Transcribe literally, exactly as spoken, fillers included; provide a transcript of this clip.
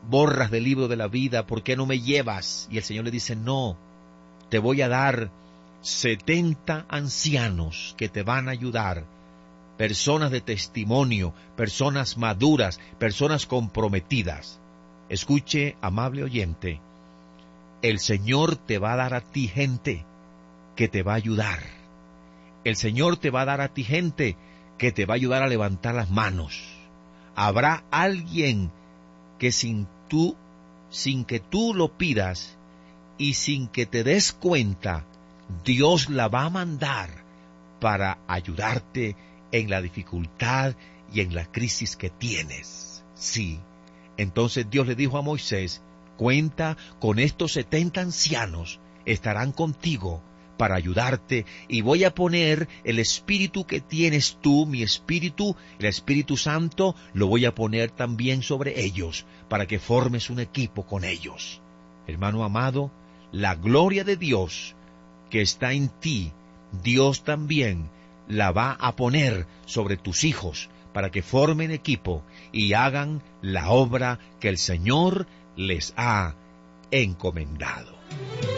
borras del libro de la vida? ¿Por qué no me llevas? Y el Señor le dice, no, te voy a dar setenta ancianos que te van a ayudar, personas de testimonio, personas maduras, personas comprometidas. Escuche, amable oyente, el Señor te va a dar a ti gente que te va a ayudar. El Señor te va a dar a ti gente que te va a ayudar a levantar las manos. Habrá alguien que sin tú, sin que tú lo pidas y sin que te des cuenta, Dios la va a mandar para ayudarte en la dificultad y en la crisis que tienes. Sí. Entonces Dios le dijo a Moisés, cuenta con estos setenta ancianos, estarán contigo para ayudarte, y voy a poner el espíritu que tienes tú, mi espíritu, el Espíritu Santo, lo voy a poner también sobre ellos, para que formes un equipo con ellos. Hermano amado, la gloria de Dios que está en ti, Dios también la va a poner sobre tus hijos, para que formen equipo y hagan la obra que el Señor les ha encomendado.